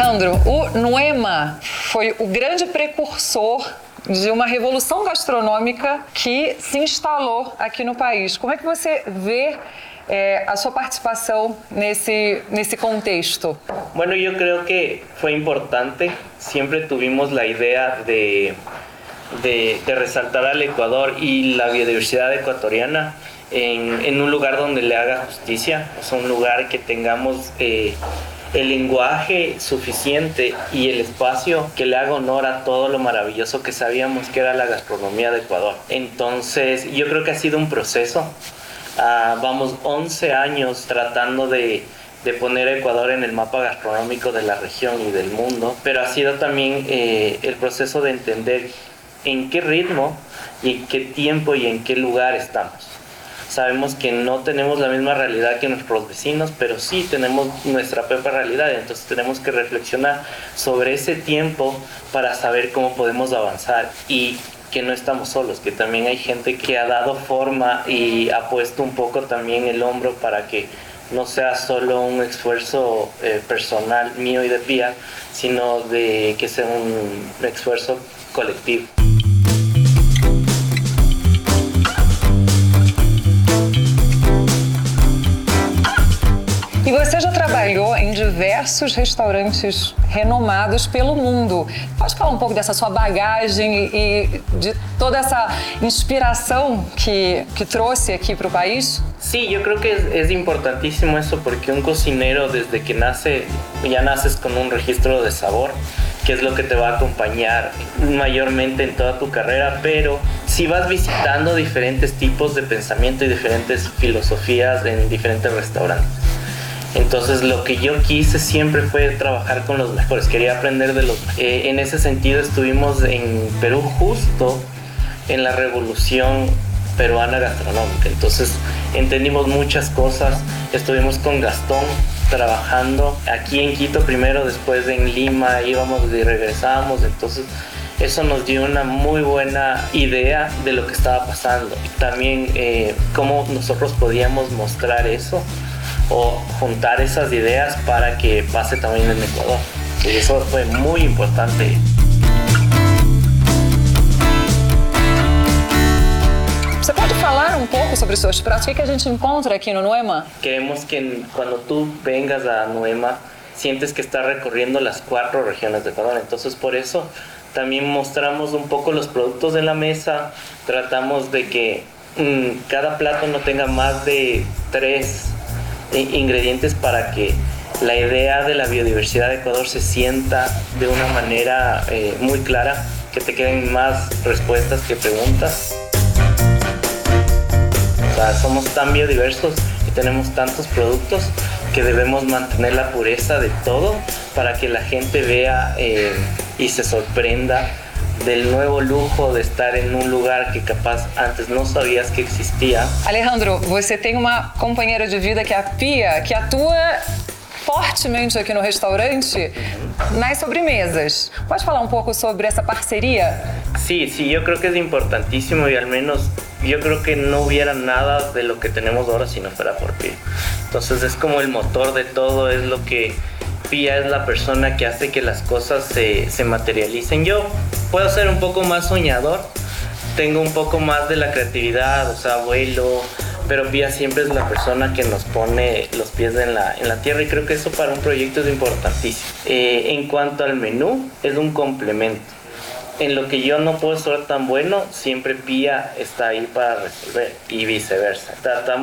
Alejandro, o Noema foi o grande precursor de uma revolução gastronômica que se instalou aqui no país. Como é que você vê a sua participação nesse contexto? Bueno, yo creo que fue importante. Siempre tuvimos la idea de resaltar al Ecuador y la biodiversidad ecuatoriana en un lugar donde le haga justicia, o sea, un lugar que tengamos el lenguaje suficiente y el espacio que le haga honor a todo lo maravilloso que sabíamos que era la gastronomía de Ecuador. Entonces, yo creo que ha sido un proceso. Vamos 11 años tratando de poner a Ecuador en el mapa gastronómico de la región y del mundo, pero ha sido también el proceso de entender en qué ritmo y en qué tiempo y en qué lugar estamos. Sabemos que no tenemos la misma realidad que nuestros vecinos, pero sí tenemos nuestra propia realidad, entonces tenemos que reflexionar sobre ese tiempo para saber cómo podemos avanzar y que no estamos solos, que también hay gente que ha dado forma y ha puesto un poco también el hombro para que no sea solo un esfuerzo personal mío y de Pía, sino de que sea un esfuerzo colectivo. E você já trabalhou em diversos restaurantes renomados pelo mundo. Pode falar um pouco dessa sua bagagem e de toda essa inspiração que trouxe aqui para o país? Sí, yo creo que es importantísimo eso porque un cocinero desde que nace, ya naces con un registro de sabor, que es lo que te va a acompañar mayormente en toda tu carrera, pero si vas visitando diferentes tipos de pensamiento y diferentes filosofías en diferentes restaurantes. Entonces lo que yo quise siempre fue trabajar con los mejores, quería aprender de los mejores. En ese sentido estuvimos en Perú justo en la revolución peruana gastronómica, entonces entendimos muchas cosas, estuvimos con Gastón trabajando aquí en Quito primero, después en Lima, íbamos y regresábamos, entonces eso nos dio una muy buena idea de lo que estaba pasando. También cómo nosotros podíamos mostrar eso o juntar esas ideas para que pase también en Ecuador. Y eso fue muy importante. Você pode falar um pouco sobre os seus pratos? O que a gente encontra aqui no Noema? Queremos que cuando tú vengas a Noema sientes que estás recorriendo las 4 regiones de Ecuador. Entonces por eso también mostramos un poco los productos en la mesa. Tratamos de que cada plato no tenga más de 3 ingredientes para que la idea de la biodiversidad de Ecuador se sienta de una manera muy clara, que te queden más respuestas que preguntas. O sea, somos tan biodiversos y tenemos tantos productos que debemos mantener la pureza de todo para que la gente vea y se sorprenda del nuevo lujo de estar en un lugar que capaz antes não sabias que existia. Alejandro, você tem uma companheira de vida que é a Pia, que atua fortemente aqui no restaurante nas sobremesas. Pode falar um pouco sobre essa parceria? Sí, yo creo que es importantísimo y al menos yo creo que no hubiera nada de lo que tenemos ahora si no fuera por Pia. Entonces es como el motor de todo, es lo que Pia es la persona que hace que las cosas se materialicen. Yo puedo ser un poco más soñador, tengo un poco más de la creatividad, o sea, vuelo, pero Pia siempre es la persona que nos pone los pies en la tierra y creo que eso para un proyecto es importantísimo. En cuanto al menú, es un complemento. En lo que yo no puedo ser tan bueno, siempre Pia está ahí para resolver y viceversa. Tratamos